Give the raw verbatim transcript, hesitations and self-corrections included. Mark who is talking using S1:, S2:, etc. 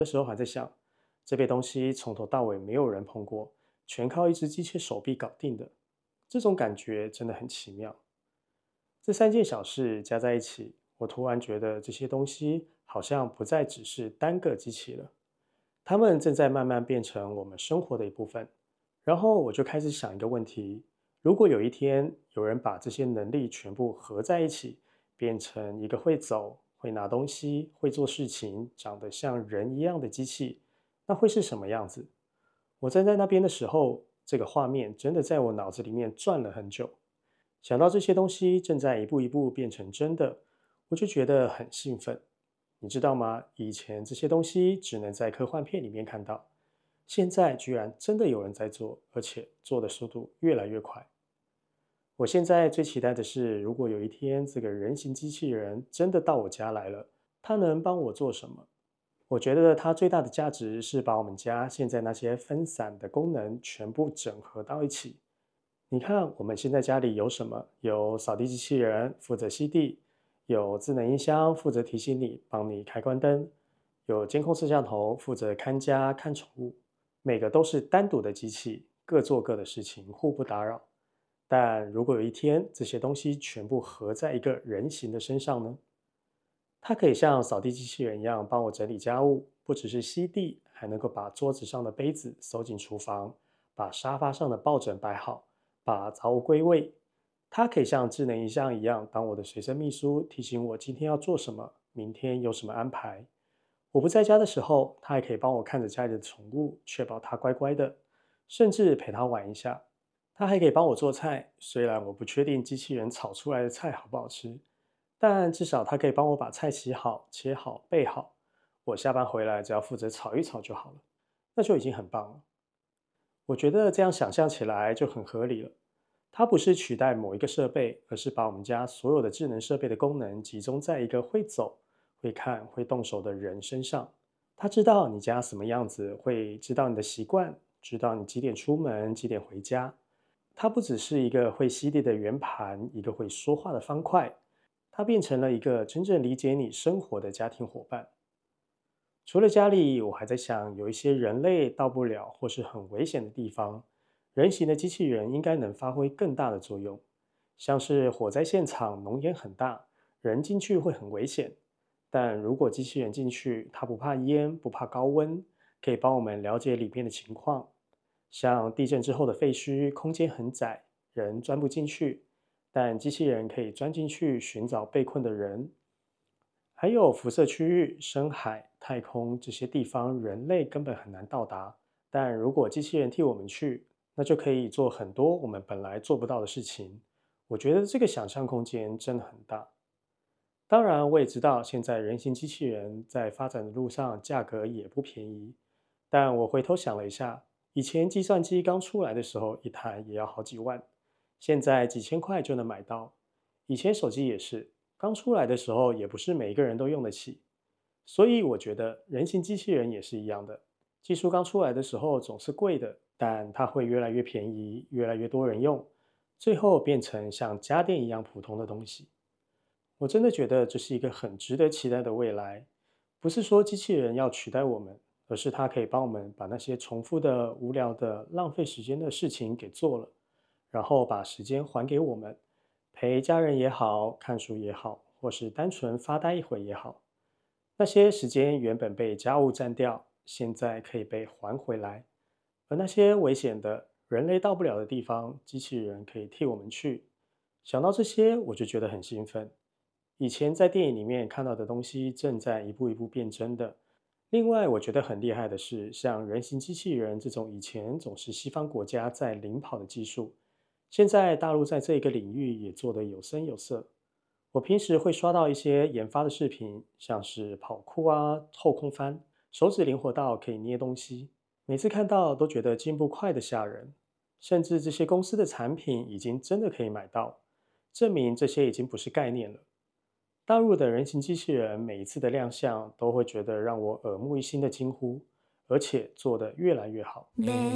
S1: 那时候还在想，这些东西从头到尾没有人碰过，全靠一只机械手臂搞定的，这种感觉真的很奇妙。这三件小事加在一起，我突然觉得这些东西好像不再只是单个机器了，它们正在慢慢变成我们生活的一部分。然后我就开始想一个问题：如果有一天有人把这些能力全部合在一起，变成一个会走、会拿东西、会做事情、长得像人一样的机器，那会是什么样子？我站在那边的时候，这个画面真的在我脑子里面转了很久。想到这些东西正在一步一步变成真的，我就觉得很兴奋。你知道吗？以前这些东西只能在科幻片里面看到，现在居然真的有人在做，而且做的速度越来越快。我现在最期待的是，如果有一天这个人形机器人真的到我家来了，它能帮我做什么？我觉得它最大的价值是把我们家现在那些分散的功能全部整合到一起。你看，我们现在家里有什么？有扫地机器人负责吸地，有智能音箱负责提醒你、帮你开关灯，有监控摄像头负责看家、看宠物。每个都是单独的机器，各做各的事情，互不打扰。但如果有一天这些东西全部合在一个人形的身上呢？它可以像扫地机器人一样帮我整理家务，不只是吸地，还能够把桌子上的杯子收进厨房，把沙发上的抱枕摆好，把杂物归位。它可以像智能音箱一样当我的随身秘书，提醒我今天要做什么，明天有什么安排。我不在家的时候，它还可以帮我看着家里的宠物，确保它乖乖的，甚至陪它玩一下。它还可以帮我做菜，虽然我不确定机器人炒出来的菜好不好吃，但至少它可以帮我把菜洗好、切好、备好。我下班回来只要负责炒一炒就好了，那就已经很棒了。我觉得这样想象起来就很合理了。它不是取代某一个设备，而是把我们家所有的智能设备的功能集中在一个会走、会看、会动手的人身上。他知道你家什么样子，会知道你的习惯，知道你几点出门、几点回家。它不只是一个会吸地的圆盘，一个会说话的方块，它变成了一个真正理解你生活的家庭伙伴。除了家里，我还在想，有一些人类到不了或是很危险的地方，人形的机器人应该能发挥更大的作用。像是火灾现场，浓烟很大，人进去会很危险。但如果机器人进去，它不怕烟，不怕高温，可以帮我们了解里面的情况。像地震之后的废墟，空间很窄，人钻不进去，但机器人可以钻进去寻找被困的人。还有辐射区域、深海、太空这些地方，人类根本很难到达。但如果机器人替我们去，那就可以做很多我们本来做不到的事情。我觉得这个想象空间真的很大。当然，我也知道现在人形机器人在发展的路上价格也不便宜。但我回头想了一下，以前计算机刚出来的时候，一台也要好几万，现在几千块就能买到。以前手机也是，刚出来的时候也不是每一个人都用得起。所以我觉得人形机器人也是一样的，技术刚出来的时候总是贵的，但它会越来越便宜，越来越多人用，最后变成像家电一样普通的东西。我真的觉得这是一个很值得期待的未来。不是说机器人要取代我们，而是它可以帮我们把那些重复的、无聊的、浪费时间的事情给做了，然后把时间还给我们，陪家人也好，看书也好，或是单纯发呆一会也好。那些时间原本被家务占掉，现在可以被还回来。而那些危险的、人类到不了的地方，机器人可以替我们去。想到这些，我就觉得很兴奋。以前在电影里面看到的东西，正在一步一步变真的。另外，我觉得很厉害的是，像人形机器人这种以前总是西方国家在领跑的技术，现在大陆在这个领域也做得有声有色。我平时会刷到一些研发的视频，像是跑酷啊、后空翻，手指灵活到可以捏东西。每次看到都觉得进步快的吓人，甚至这些公司的产品已经真的可以买到，证明这些已经不是概念了。大陆的人形机器人每一次的亮相，都会觉得让我耳目一新的惊呼，而且做得越来越好。